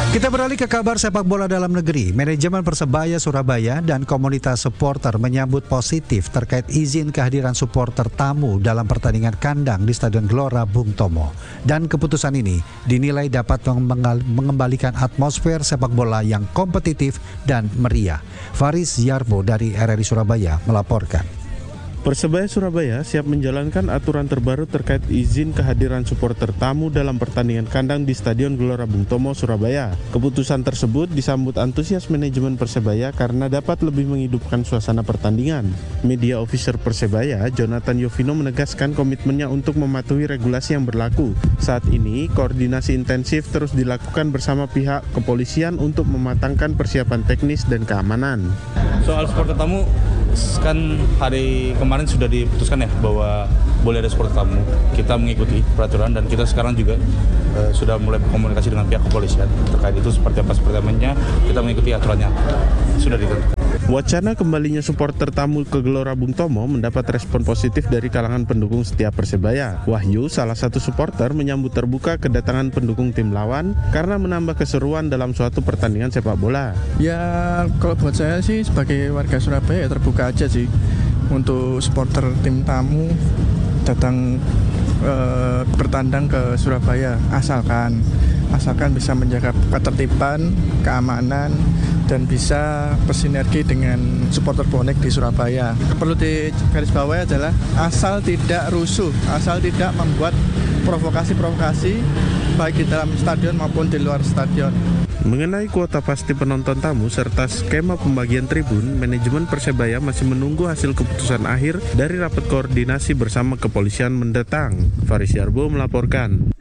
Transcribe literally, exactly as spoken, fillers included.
Kita beralih ke kabar sepak bola dalam negeri. Manajemen Persebaya Surabaya dan komunitas supporter menyambut positif terkait izin kehadiran supporter tamu dalam pertandingan kandang di Stadion Gelora Bung Tomo. Dan keputusan ini dinilai dapat mengembalikan atmosfer sepak bola yang kompetitif dan meriah. Faris Yarbo dari R R I Surabaya melaporkan. Persebaya Surabaya siap menjalankan aturan terbaru terkait izin kehadiran supporter tamu dalam pertandingan kandang di Stadion Gelora Bung Tomo, Surabaya. Keputusan tersebut disambut antusias manajemen Persebaya karena dapat lebih menghidupkan suasana pertandingan. Media officer Persebaya, Jonathan Yovino, menegaskan komitmennya untuk mematuhi regulasi yang berlaku. Saat ini, koordinasi intensif terus dilakukan bersama pihak kepolisian untuk mematangkan persiapan teknis dan keamanan. Soal supporter tamu, kan hari kemarin sudah diputuskan ya bahwa boleh ada supporter tamu. Kita mengikuti peraturan dan kita sekarang juga uh, sudah mulai berkomunikasi dengan pihak kepolisian terkait itu seperti apa sepertinya. Kita mengikuti aturannya sudah ditentukan. Wacana kembalinya supporter tamu ke Gelora Bung Tomo mendapat respon positif dari kalangan pendukung setia Persebaya. Wahyu, salah satu supporter, menyambut terbuka kedatangan pendukung tim lawan karena menambah keseruan dalam suatu pertandingan sepak bola. Ya, kalau buat saya sih sebagai warga Surabaya ya terbuka aja sih untuk supporter tim tamu datang eh, bertandang ke Surabaya, asalkan asalkan bisa menjaga ketertiban, keamanan, dan bisa bersinergi dengan supporter bonek di Surabaya. Perlu digarisbawahi adalah asal tidak rusuh, asal tidak membuat provokasi-provokasi baik di dalam stadion maupun di luar stadion. Mengenai kuota pasti penonton tamu serta skema pembagian tribun, manajemen Persebaya masih menunggu hasil keputusan akhir dari rapat koordinasi bersama kepolisian mendatang. Faris Yarbo melaporkan.